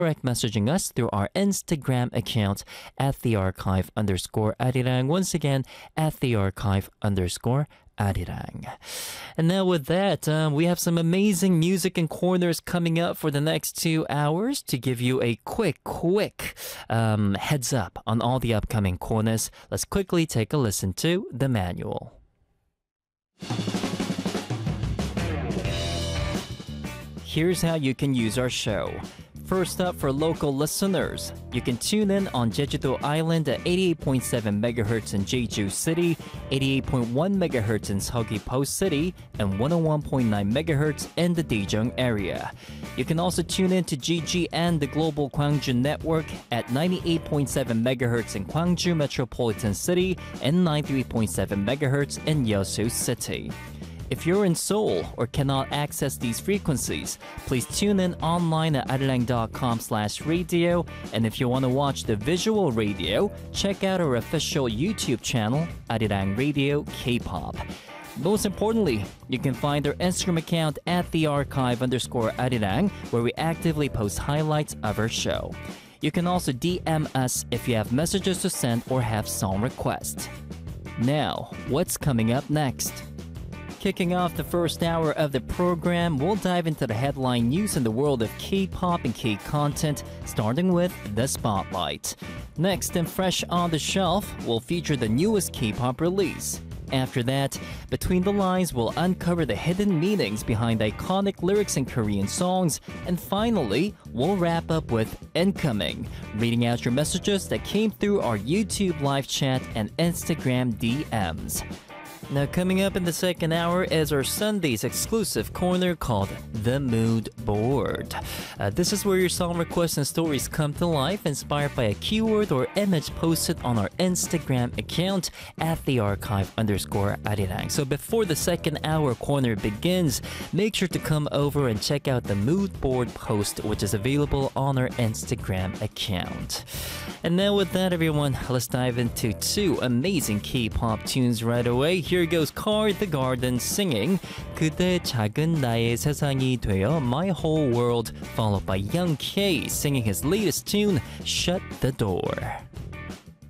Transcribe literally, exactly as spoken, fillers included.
direct messaging us through our Instagram account at the archive underscore arirang. Once again, at the archive underscore arirang. And now with that, um, we have some amazing music and corners coming up for the next two hours to give you a quick, quick um, heads up on all the upcoming corners. Let's quickly take a listen to the manual. Here's how you can use our show. First up, for local listeners, you can tune in on Jeju-do Island at eighty-eight point seven megahertz in Jeju City, eighty-eight point one megahertz in Seogwipo City, and one oh one point nine megahertz in the Daejeong area. You can also tune in to G G N, the Global Gwangju Network, at ninety-eight point seven megahertz in Gwangju Metropolitan City and ninety-three point seven megahertz in Yeosu City. If you're in Seoul or cannot access these frequencies, please tune in online at arirang dot com slash radio. And if you want to watch the visual radio, check out our official YouTube channel, Arirang Radio K-pop. Most importantly, you can find our Instagram account at the archive underscore arirang, where we actively post highlights of our show. You can also D M us if you have messages to send or have song requests. Now, what's coming up next? Kicking off the first hour of the program, we'll dive into the headline news in the world of K-pop and K-content, starting with The Spotlight. Next, and fresh on the shelf, we'll feature the newest K-pop release. After that, Between the Lines will uncover the hidden meanings behind iconic lyrics in Korean songs. And finally, we'll wrap up with Incoming, reading out your messages that came through our YouTube live chat and Instagram D Ms. Now, coming up in the second hour is our Sunday's exclusive corner called The Mood Board. Uh, this is where your song requests and stories come to life, inspired by a keyword or image posted on our Instagram account at the archive underscore arirang. So before the second hour corner begins, make sure to come over and check out the Mood Board post, which is available on our Instagram account. And now with that, everyone, let's dive into two amazing K-pop tunes right away. Here goes Card the Garden singing 그대 작은 나의 세상이 되어 My Whole World, followed by Young K singing his latest tune, Shut the Door.